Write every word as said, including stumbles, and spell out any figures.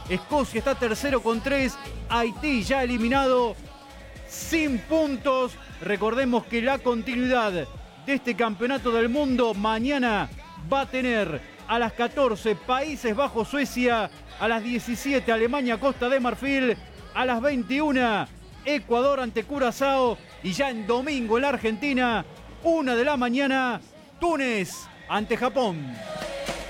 Escocia está tercero con tres. Haití ya eliminado sin puntos. Recordemos que la continuidad de este campeonato del mundo mañana va a tener a las catorce Países Bajos, Suecia, a las diecisiete Alemania, Costa de Marfil, a las veintiuna Ecuador ante Curazao y ya en domingo en la Argentina, una de la mañana, Túnez ante Japón.